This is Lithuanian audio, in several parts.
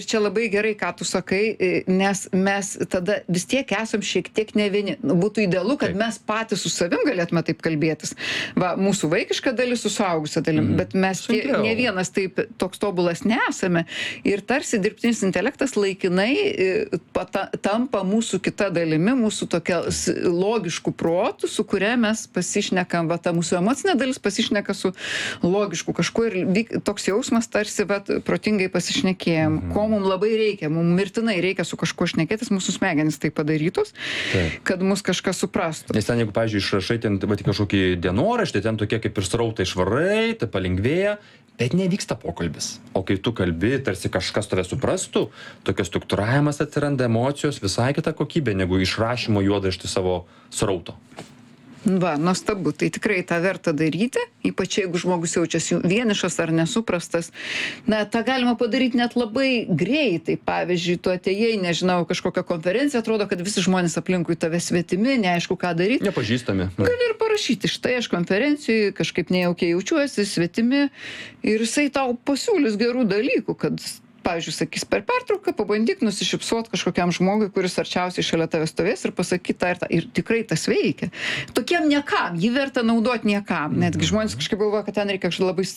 Čia labai gerai, ką tu sakai, nes mes tada vis tiek esam šiek tiek ne vieni. Būtų idealu, kad mes patys su savim galėtume taip kalbėtis. Va, mūsų vaikiška dalis su suaugusia dalim, bet mes ne vienas taip toks tobulas nesame. Ir tarsi dirbtinis intelektas laikinai tampa mūsų kita dalimi, mūsų tokia logiškų protų, su kuria mes pasišnekam, va, ta mūsų emocinė dalis pasišneka su logišku kažkuo ir toks jausmas tarsi, va, protingai pasišnekėjom. Ko mums labai reikia, mums mirtinai reikia su kažkuo šnekėtis, mūsų smegenys tai padarytos, kad mus kažkas suprastų. Nes ten, jeigu, pavyzdžiui, išrašai ten kažkokį dienoraštį, ten tokie kaip ir srautai švarai, tai palengvėja, bet nevyksta pokalbis. O kai tu kalbi, tarsi kažkas tave suprastų, tokios struktūravimas atsiranda, emocijos, visai kita kokybė, negu išrašymo juodraštį savo srauto. Va, nuostabu, tai tikrai tą verta daryti, ypač jeigu žmogus jaučiasi vienišas ar nesuprastas. Na, tą galima padaryti net labai greitai. Pavyzdžiui, tu atėjai, nežinau, kažkokią konferenciją, atrodo, kad visi žmonės aplinkui tave svetimi, neaišku, ką daryti. Nepažįstami. Gali ir parašyti, štai aš konferencijai, kažkaip nejaukiai jaučiuosi, svetimi, ir jisai tau pasiūlys gerų dalykų, kad pavyzdžiui, sakys, per pertrauką pabandyk nusišypsot kažkokiam žmogui, kuris arčiausiai šalia tavęs stovės ir pasakyt tą ir tą. Ir tikrai tas veikia. Tokiem niekam, jį verta naudoti niekam. Netgi žmonės kažkaip galvoja, kad ten reikia kažkaip labai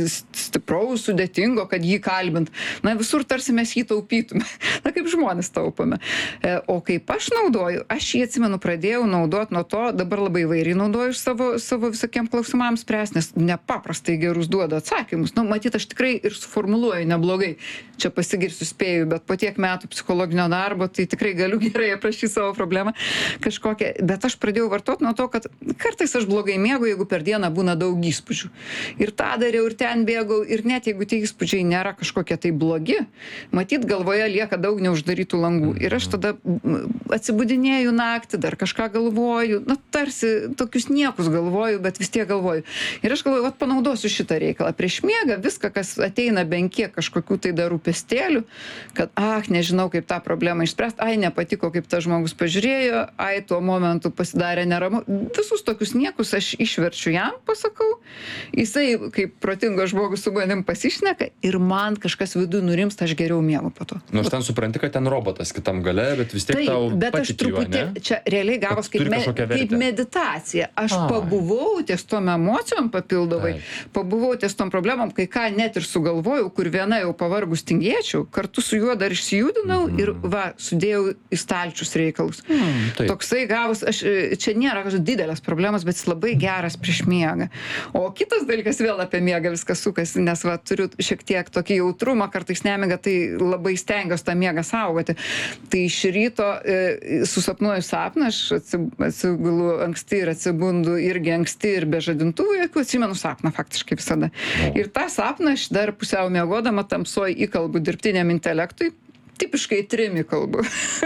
stipraus, sudėtingo, kad jį kalbint. Na, visur tarsi mes jį taupytume. Na, kaip žmonės taupome. O kaip aš naudoju, aš jį atsimenu, pradėjau naudoti nuo to, dabar labai įvairiai naudoju savo visokiem klausimams spręs, nes nepaprastai gerus duoda atsakymus. Nu, matyt, aš tikrai ir suformuluoju neblogai. Čia pasigirsiu spėju, bet po tiek metų psichologinio darbo, tai tikrai galiu gerai aprašyti savo problemą kažkokią. Bet aš pradėjau vartoti nuo to, kad kartais aš blogai miegu, jeigu per dieną būna daug įspūdžių. Ir tą dariau, ir ten bėgau, ir net jeigu tie įspūdžiai nėra kažkokie tai blogi, matyt, galvoje lieka daug neuždarytų langų. Ir aš tada atsibudinėju naktį, dar kažką galvoju, na, tarsi tokius niekus galvoju, bet vis tiek galvoju. Ir aš galvoju, vat panaudosiu šitą reikalą. Prieš miegą viską, kas ateina bent kiek kažkokių tai dar rūpestėlių, kad, nežinau, kaip tą problemą išspręsti, nepatiko, kaip tas žmogus pažiūrėjo, tuo momentu pasidarė neramu. Visus tokius niekus aš išverčiu jam, pasakau, jisai kaip protingas žmogus su manim pasišneka ir man kažkas viduje nurimsta, aš geriau miegu po to. Nors ten supranti, kad ten robotas kitam gale, bet vis tiek tau patikiu, ne? Čia realiai gavos kaip meditacija. Aš pabuvau ties tom emocijom papildomai, pabuvau ties tom problemom, kai ką net ir sugalvojau, kur viena jau pavargus tingėčiau, kartu su juo dar išsijudinau ir va, sudėjau į stalčius reikalus. Toksai gavus, čia nėra kažkokios didelės problemos, bet jis labai geras prieš miegą. O kitas dalykas vėl apie miegą viskas sukasi, nes va, turiu šiek tiek tokį jautrumą, kartais nemiga, tai labai stengiuosi tą miegą saugoti. Tai iš ryto susapnuoju sapną, aš atsigulu anksti ir atsibundu irgi anksti ir be žadintuvų, jokių atsimenu sapną faktiškai visada. Ir tą sapną aš dar pusiau miegodama tamsoj įkalbu dirbtiniam intelektui, tipiškai 3 įkalbu.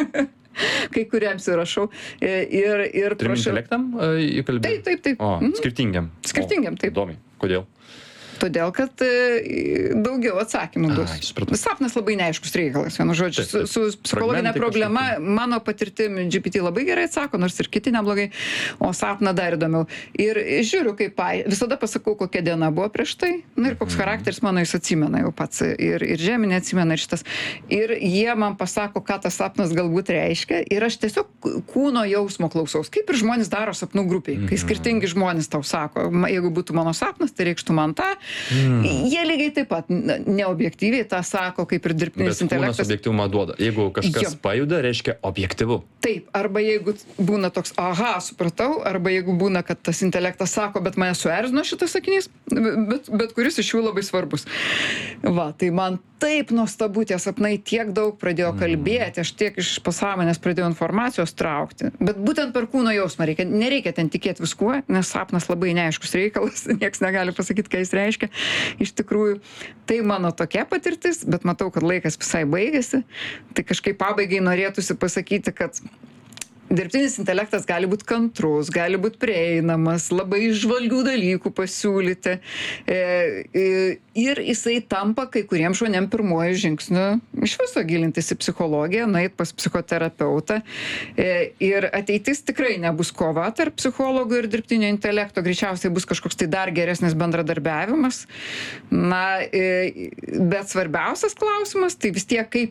Kai kuriems įrašau. Ir Trim intelektam įkalbė? Taip. Skirtingiam? Skirtingiam, taip. Įdomiai. Kodėl? Todėl, kad daugiau atsakymų duos. Sapnas labai neaiškus reikalas, vienu žodžiu. Su psichologinė problema, mano patirtim GPT labai gerai atsako, nors ir kiti neblogai, o sapną dar įdomiau. Ir žiūriu, kaip visada pasakau, kokia diena buvo prieš tai, ir koks charakteris mano jis atsimena jau pats, ir žeminė atsimena ir šitas. Ir jie man pasako, ką tas sapnas galbūt reiškia, ir aš tiesiog kūno jausmo klausaus. Kaip ir žmonės daro sapnų grupiai, kai skirtingi žmonės tau sako, jeigu būtų mano sapnas, tai reikštų man tą. Jie lygiai taip pat neobjektyviai tą sako, kaip ir dirbtinis intelektas. Bet kūnas objektyvumą duoda. Jeigu kažkas pajuda, reiškia objektyvu. Taip, arba jeigu būna toks, supratau, arba jeigu būna, kad tas intelektas sako, bet mane suerzino šitas sakinys, bet kuris iš jų labai svarbus. Va, tai man taip nuostabu, tie sapnai tiek daug pradėjo kalbėti, aš tiek iš pasąmonės pradėjau informacijos traukti. Bet būtent per kūno jausmą nereikia ten tikėti viskuo, nes sapnas labai neaiškus reikalas, nieks negali pasakyti, ką jis reiškia. Iš tikrųjų, tai mano tokia patirtis, bet matau, kad laikas visai baigėsi. Tai kažkaip pabaigai norėtųsi pasakyti, kad dirbtinis intelektas gali būt kantrus, gali būt prieinamas, labai žvalgių dalykų pasiūlyti. Ir jisai tampa kai kuriem žmonėm pirmuoju žingsniu iš viso gilintis į psichologiją, nueit pas psichoterapeutą. Ir ateitis tikrai nebus kova tarp psichologų ir dirbtinio intelekto, greičiausiai bus kažkoks tai dar geresnis bendradarbiavimas. Bet svarbiausias klausimas, tai vis tiek kaip